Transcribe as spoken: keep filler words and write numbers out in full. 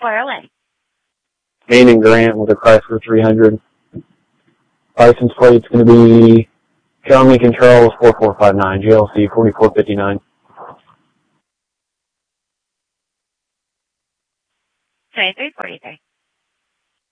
fire away. Main Grant with a Chrysler three hundred. License plate's going to be John Lincoln Charles four four five nine, J L C forty-four fifty-nine. twenty-three forty-three.